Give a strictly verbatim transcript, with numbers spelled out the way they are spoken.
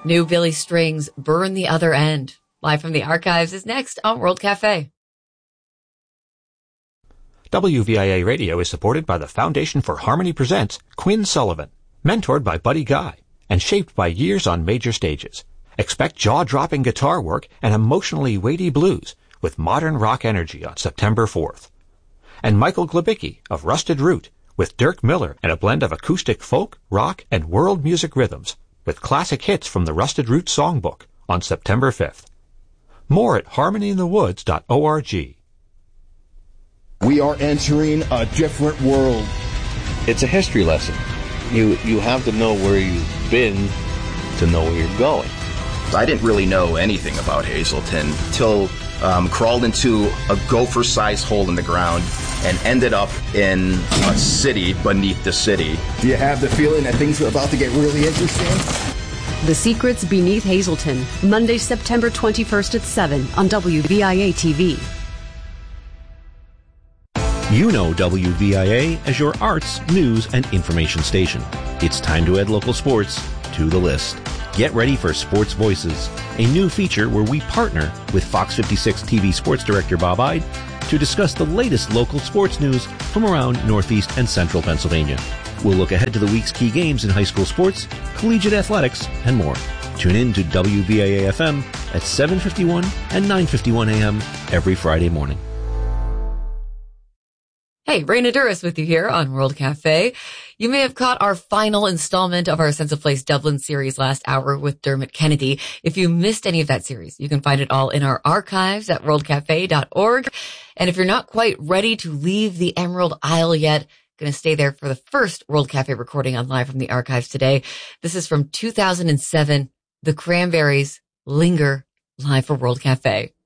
New Billy Strings, Burn the Other End. Live from the Archives is next on World Cafe. W V I A Radio is supported by the Foundation for Harmony Presents Quinn Sullivan, mentored by Buddy Guy, and shaped by years on major stages. Expect jaw-dropping guitar work and emotionally weighty blues with modern rock energy on September fourth. And Michael Glebicki of Rusted Root with Dirk Miller and a blend of acoustic folk, rock, and world music rhythms with classic hits from the Rusted Root Songbook on September fifth. More at harmony in the woods dot org. We are entering a different world. It's a history lesson. You you have to know where you've been to know where you're going. I didn't really know anything about Hazleton till um, crawled into a gopher-sized hole in the ground and ended up in a city beneath the city. Do you have the feeling that things are about to get really interesting? The Secrets Beneath Hazleton, Monday, September twenty-first at seven on W V I A T V. You know W V I A as your arts, news, and information station. It's time to add local sports to the list. Get ready for Sports Voices, a new feature where we partner with Fox fifty-six T V sports director Bob Ide to discuss the latest local sports news from around Northeast and Central Pennsylvania. We'll look ahead to the week's key games in high school sports, collegiate athletics, and more. Tune in to W V I A F M at seven fifty-one and nine fifty-one a m every Friday morning. Hey, Raina Duras with you here on World Cafe. You may have caught our final installment of our Sense of Place Dublin series last hour with Dermot Kennedy. If you missed any of that series, you can find it all in our archives at world cafe dot org. And if you're not quite ready to leave the Emerald Isle yet, going to stay there for the first World Cafe recording on Live from the Archives today. This is from two thousand seven, The Cranberries, Linger, live for World Cafe.